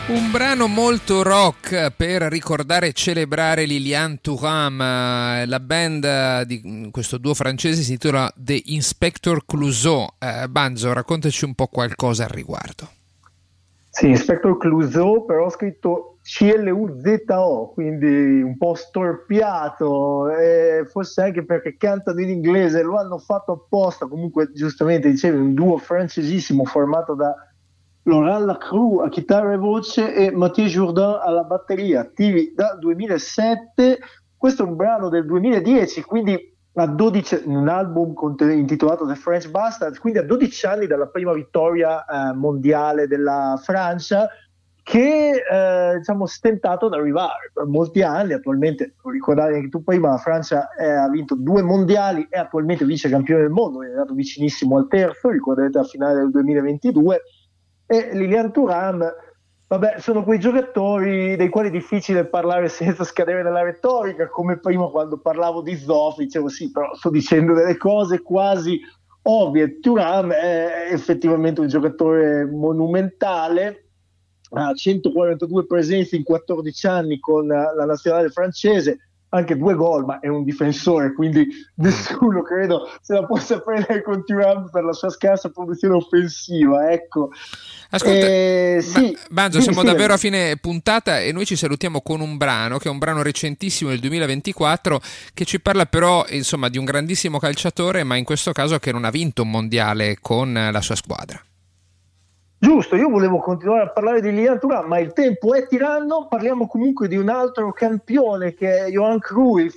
Un brano molto rock per ricordare e celebrare Liliane Thuram. La band di questo duo francese si intitola The Inspector Clouseau. Banzo, raccontaci un po' qualcosa al riguardo. Sì, Inspector Clouseau, però ho scritto CLUZO, quindi un po' storpiato, forse anche perché cantano in inglese, lo hanno fatto apposta. Comunque, giustamente dicevi, un duo francesissimo formato da Laurent Lacroix a chitarra e voce e Mathieu Jourdain alla batteria, attivi dal 2007. Questo è un brano del 2010, quindi a 12, un album intitolato The French Bastards, quindi a 12 anni dalla prima vittoria mondiale della Francia, che diciamo stentato ad arrivare per molti anni. Attualmente, lo ricordavi anche tu prima, la Francia ha vinto 2 mondiali, è attualmente vice campione del mondo, è andato vicinissimo al terzo, ricorderete la finale del 2022. E Liliane Thuram, vabbè, sono quei giocatori dei quali è difficile parlare senza scadere nella retorica, come prima quando parlavo di Zoff, dicevo sì, però sto dicendo delle cose quasi ovvie. Thuram è effettivamente un giocatore monumentale, ha 142 presenze in 14 anni con la nazionale francese, anche 2 gol, ma è un difensore, quindi nessuno credo se la possa prendere con Thuram per la sua scarsa produzione offensiva, ecco. Ascolta, Sì, Banzo, siamo davvero a fine puntata e noi ci salutiamo con un brano che è un brano recentissimo del 2024 che ci parla però insomma di un grandissimo calciatore, ma in questo caso che non ha vinto un mondiale con la sua squadra. Giusto, io volevo continuare a parlare di Liliane Thuram, ma il tempo è tiranno. Parliamo comunque di un altro campione che è Johan Cruyff,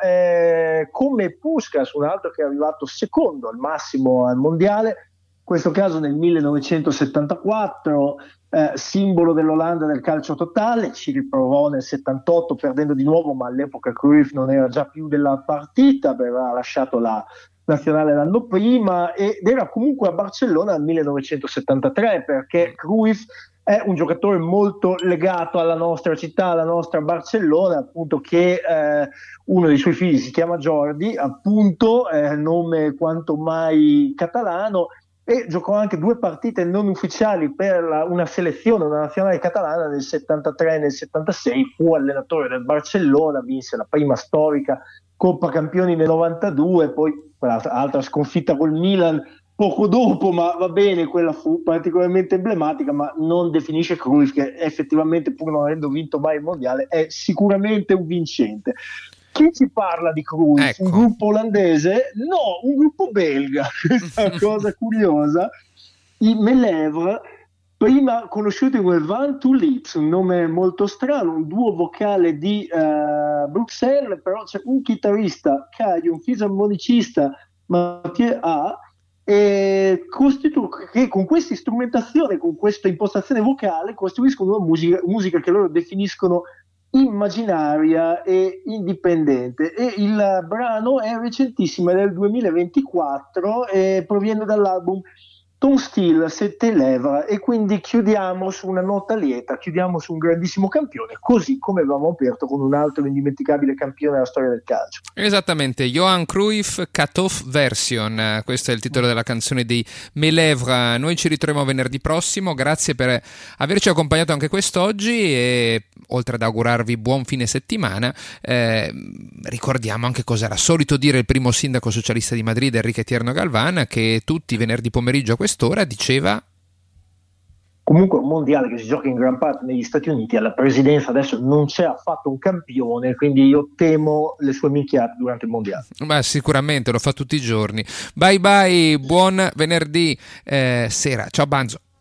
come Puskás, un altro che è arrivato secondo al massimo al mondiale, in questo caso nel 1974, simbolo dell'Olanda del calcio totale. Ci riprovò nel 78 perdendo di nuovo, ma all'epoca Cruyff non era già più della partita, aveva lasciato la nazionale l'anno prima ed era comunque a Barcellona nel 1973, perché Cruyff è un giocatore molto legato alla nostra città, alla nostra Barcellona, appunto, che uno dei suoi figli si chiama Jordi, appunto, nome quanto mai catalano, e giocò anche 2 partite non ufficiali per una selezione, una nazionale catalana nel 73 e nel 76, fu allenatore del Barcellona, vinse la prima storica Coppa Campioni nel 92, poi quell'altra sconfitta col Milan poco dopo, ma va bene, quella fu particolarmente emblematica, ma non definisce Cruyff, che effettivamente, pur non avendo vinto mai il mondiale, è sicuramente un vincente. Chi ci parla di Cruyff? Ecco. Un gruppo olandese? No, un gruppo belga. Questa è una cosa curiosa. I Melèvre, prima conosciuti come Van Tulips, un nome molto strano, un duo vocale di Bruxelles, però c'è un chitarrista, un fisarmonicista, Mathieu A, che con questa strumentazione, con questa impostazione vocale, costruiscono una musica che loro definiscono immaginaria e indipendente, e il brano è recentissimo, è del 2024 e proviene dall'album Ton Style, C'était Lèvres, e quindi chiudiamo su una nota lieta, chiudiamo su un grandissimo campione, così come avevamo aperto con un altro indimenticabile campione della storia del calcio. Esattamente, Johan Cruyff Cut-Off Version, questo è il titolo della canzone di Melèvres. Noi ci ritroviamo venerdì prossimo, grazie per averci accompagnato anche quest'oggi e oltre ad augurarvi buon fine settimana, ricordiamo anche cosa era solito dire il primo sindaco socialista di Madrid, Enrique Tierno Galván, che tutti i venerdì pomeriggio a quest'ora diceva: comunque un mondiale che si gioca in gran parte negli Stati Uniti, alla presidenza adesso non c'è affatto un campione, quindi io temo le sue minchiate durante il mondiale. Ma sicuramente lo fa tutti i giorni. Bye bye, buon venerdì sera, ciao Banzo.